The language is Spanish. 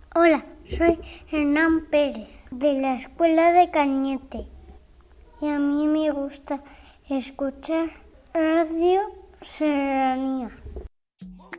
Hola, soy Hernán Pérez, de la Escuela de Cañete. Y a mí me gusta escuchar Radio Serranía.